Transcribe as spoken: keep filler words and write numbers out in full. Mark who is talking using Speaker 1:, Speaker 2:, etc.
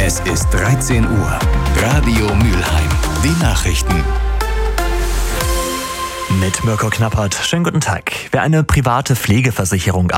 Speaker 1: Es ist dreizehn Uhr. Radio Mülheim. Die Nachrichten.
Speaker 2: Mit Mirko Knappert. Schönen guten Tag. Wer eine private Pflegeversicherung